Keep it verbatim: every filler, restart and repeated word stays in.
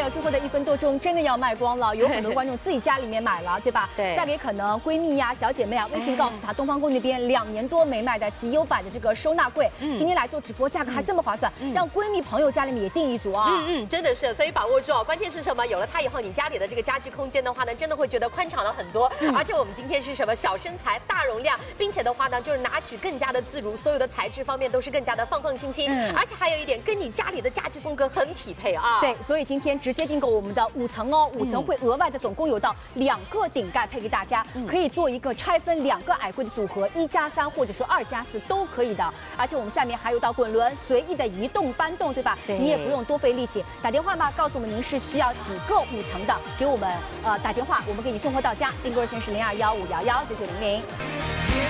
有最后的一分多钟，真的要卖光了，有很多观众自己家里面买了，对吧？ 对。 再给可能闺蜜呀、小姐妹啊，微信告诉她，东方宫那边两年多没卖的极优版的这个收纳柜，今天来做直播，价格还这么划算，让闺蜜朋友家里面也订一组啊。 嗯嗯，真的是，所以把握住哦。关键是什么？有了它以后，你家里的这个家居空间的话呢，真的会觉得宽敞了很多。而且我们今天是什么？小身材、大容量，并且的话呢，就是拿取更加的自如，所有的材质方面都是更加的放放心心。嗯。而且还有一点，跟你家里的家居风格很匹配啊。 对，所以今天直接订购我们的五层哦，五层会额外的总共有到两个顶盖配给大家，可以做一个拆分两个矮柜的组合，一加三或者说二加四都可以的。而且我们下面还有道滚轮，随意的移动搬动，对吧？对。你也不用多费力气，打电话吧，告诉我们您是需要几个五层的，给我们呃打电话，我们给你送货到家。订购热线是零二幺五幺幺九九零零。